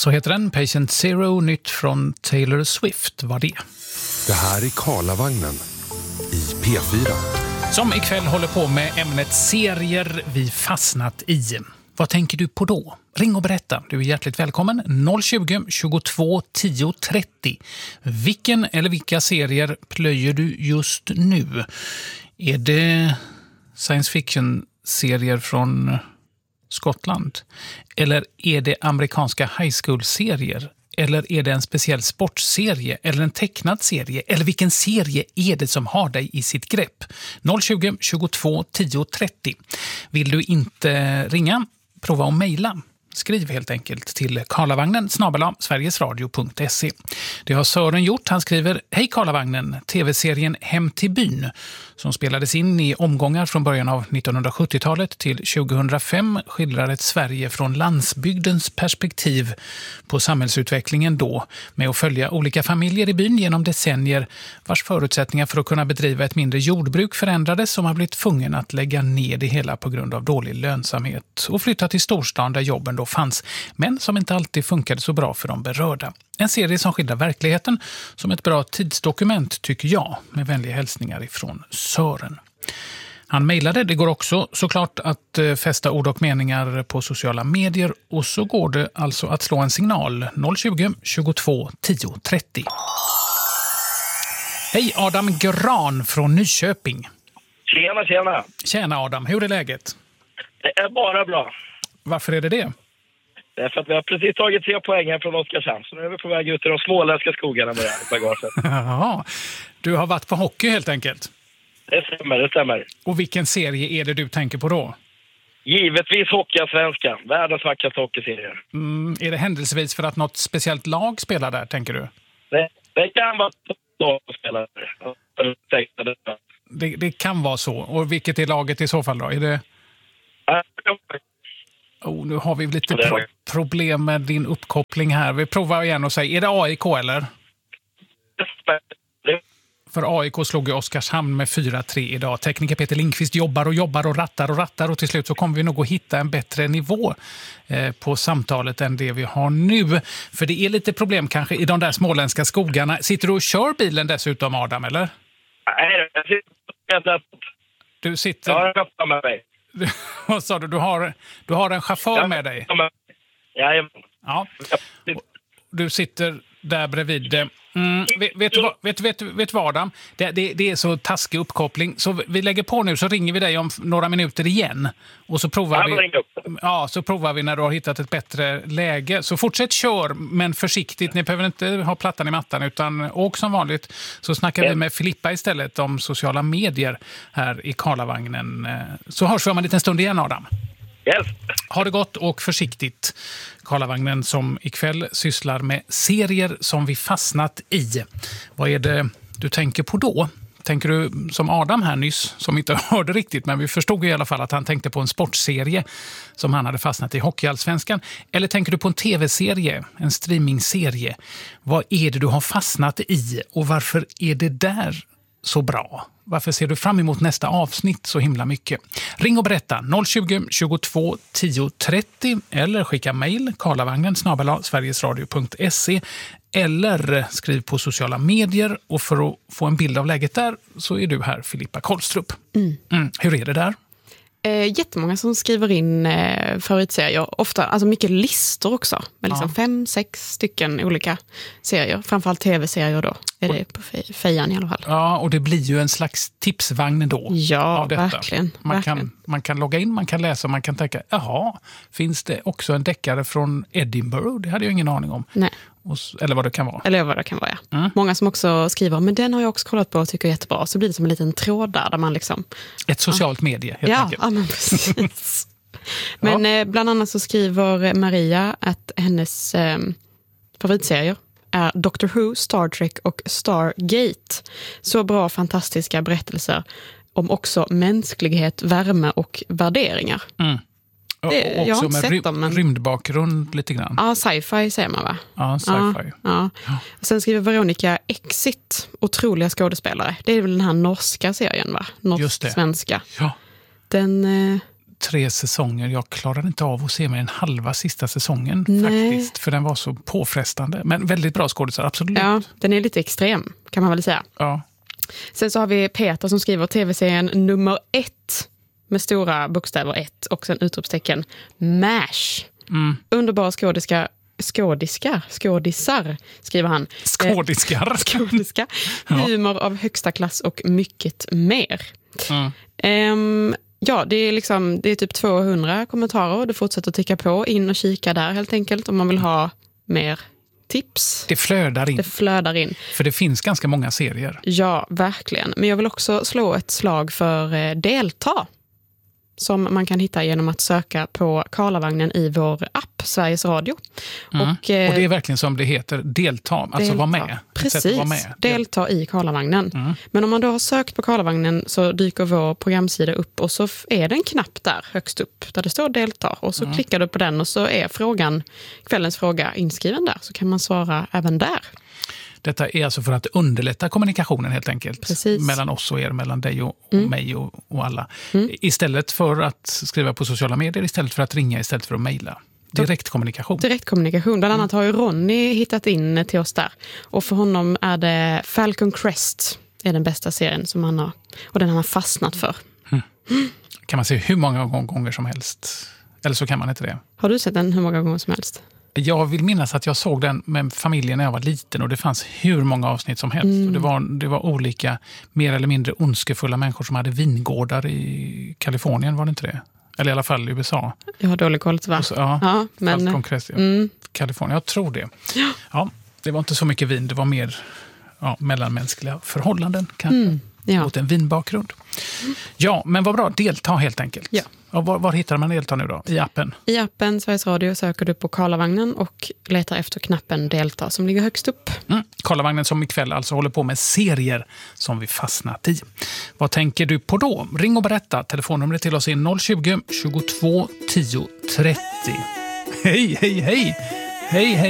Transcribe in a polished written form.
Så heter den, Patient Zero, nytt från Taylor Swift var det. Det här är Karlavagnen i P4. Som ikväll håller på med ämnet serier vi fastnat i. Vad tänker du på då? Ring och berätta. Du är hjärtligt välkommen. 020 22 10 30. Vilken eller vilka serier plöjer du just nu? Är det science fiction-serier från Skottland? Eller är det amerikanska high school-serier? Eller är det en speciell sportserie eller en tecknad serie? Eller vilken serie är det som har dig i sitt grepp? 020 22 10 30. Vill du inte ringa? Prova att mejla. Skriv helt enkelt till karlavagnen@sverigesradio.se. Det har Sören gjort. Han skriver: Hej Karlavagnen, tv-serien Hem till byn som spelades in i omgångar från början av 1970-talet till 2005 skildrar ett Sverige från landsbygdens perspektiv på samhällsutvecklingen då, med att följa olika familjer i byn genom decennier vars förutsättningar för att kunna bedriva ett mindre jordbruk förändrades, som har blivit tvungen att lägga ner det hela på grund av dålig lönsamhet och flytta till storstan där jobben då fanns, men som inte alltid funkade så bra för de berörda. En serie som skildrar verkligheten som ett bra tidsdokument, tycker jag, med vänliga hälsningar ifrån Sören. Han mejlade. Det går också såklart att fästa ord och meningar på sociala medier, och så går det alltså att slå en signal 020 22 10 30. Hej, Adam Gran från Nyköping. Tjena, tjena. Tjena Adam, hur är läget? Det är bara bra. Varför är det det? Det är för att vi har precis tagit 3 poäng från Oskarshamn, så nu är vi på väg ut i de småländska skogarna med bagaget. Jaha, du har varit på hockey helt enkelt. Det stämmer. Och vilken serie är det du tänker på då? Givetvis Hockeyallsvenskan, världens vackraste hockeyserie. Är det händelsevis för att något speciellt lag spelar där, tänker du? Det kan vara så spelare. Det kan vara så. Och vilket är laget i så fall då? Är det... nu har vi lite problem med din uppkoppling här. Vi provar igen och säger, är det AIK eller? För AIK slog ju Oskarshamn med 4-3 idag. Tekniker Peter Lindqvist jobbar och rattar och till slut så kommer vi nog att hitta en bättre nivå på samtalet än det vi har nu. För det är lite problem kanske i de där småländska skogarna. Sitter du och kör bilen dessutom, Adam, eller? Nej, jag sitter. Du sitter... Jag har en chaufför med mig. Vad sa du? Du har en chaufför med dig? Ja. Du sitter där bredvid. Vet du vad, Adam? Det är så taskig uppkoppling. Så vi lägger på nu, så ringer vi dig om några minuter igen. Och så provar vi när du har hittat ett bättre läge. Så fortsätt kör, men försiktigt. Ni behöver inte ha plattan i mattan, utan åk som vanligt. Så snackar vi med Filippa istället om sociala medier här i Karlavagnen. Så hörs vi om en liten stund igen, Adam. Yes. Ha det gott och försiktigt. Karlavagnen som ikväll sysslar med serier som vi fastnat i. Vad är det du tänker på då? Tänker du som Adam här nyss, som inte hörde riktigt, men vi förstod i alla fall att han tänkte på en sportserie som han hade fastnat i, Hockeyallsvenskan. Eller tänker du på en tv-serie, en streamingserie? Vad är det du har fastnat i och varför är det där så bra? Varför ser du fram emot nästa avsnitt så himla mycket? Ring och berätta 020 22 10 30 eller skicka mejl karlavagnen@sverigesradio.se eller skriv på sociala medier, och för att få en bild av läget där så är du här, Filippa Kolstrup. Hur är det där? Jättemånga som skriver in favoritserier. Ofta, alltså mycket listor också. Med liksom 5-6 stycken olika serier. Framförallt tv-serier då. Är det på fejan i alla fall. Ja, och det blir ju en slags tipsvagn då. Ja, av detta. verkligen. Man kan logga in, man kan läsa, man kan tänka, jaha, finns det också en deckare från Edinburgh? Det hade jag ingen aning om. Nej. Eller vad det kan vara. Eller vad det kan vara, ja. Många som också skriver, men den har jag också kollat på och tycker är jättebra. Så blir det som en liten tråd där man liksom... Ett socialt medie, helt enkelt. Ja, men precis. Men bland annat så skriver Maria att hennes favoritserier är Doctor Who, Star Trek och Stargate. Så bra, fantastiska berättelser om också mänsklighet, värme och värderingar. Och också med rymdbakgrund lite grann. Ja, sci-fi säger man, va? Ja, sci-fi. Ja. Sen skriver Veronica Exit, otroliga skådespelare. Det är väl den här norska serien, va? Norsk-svenska. Ja. 3 säsonger. Jag klarade inte av att se mig en halva sista säsongen faktiskt. För den var så påfrestande. Men väldigt bra skådisar, absolut. Ja, den är lite extrem kan man väl säga. Ja. Sen så har vi Peter som skriver tv-serien nummer 1 med stora bokstäver 1 och sen utropstecken MASH. Underbara skådisar, skriver han. Skådiskar. Humor av högsta klass och mycket mer. Ja, det är typ 200 kommentarer och du fortsätter att ticka på, in och kika där helt enkelt om man vill ha mer tips. Det flödar in. För det finns ganska många serier. Ja, verkligen. Men jag vill också slå ett slag för Delta. Som man kan hitta genom att söka på Karlavagnen i vår app, Sveriges Radio. Och det är verkligen som det heter, delta, alltså vara med. Precis, delta i Karlavagnen. Men om man då har sökt på Karlavagnen så dyker vår programsida upp och så är det en knapp där högst upp där det står delta. Och så klickar du på den och så är kvällens fråga inskriven där. Så kan man svara även där. Detta är alltså för att underlätta kommunikationen helt enkelt. Precis. Mellan oss och er, mellan dig och mig och alla. Istället för att skriva på sociala medier, istället för att ringa, istället för att mejla. Direktkommunikation. Bland annat har ju Ronny hittat in till oss där. Och för honom är det Falcon Crest är den bästa serien som han har. Och den har han fastnat för. Kan man se hur många gånger som helst? Eller så kan man inte det. Har du sett den hur många gånger som helst? Jag vill minnas att jag såg den med familjen när jag var liten och det fanns hur många avsnitt som helst. Och det var olika mer eller mindre ondskefulla människor som hade vingårdar i Kalifornien, var det inte det? Eller i alla fall i USA. Jag har dålig koll tyvärr. Ja, men Kalifornien, jag tror det. Ja, det var inte så mycket vin, det var mer mellanmänskliga förhållanden kanske. Mot en vinbakgrund. Ja, men vad bra. Delta helt enkelt. Ja. Och var hittar man delta nu då? I appen? I appen Sveriges Radio söker du på Karlavagnen och letar efter knappen delta som ligger högst upp. Karlavagnen som ikväll alltså håller på med serier som vi fastnat i. Vad tänker du på då? Ring och berätta. Telefonnumret till oss är 020 22 10 30. Hej, hej, hej! Hej, hej!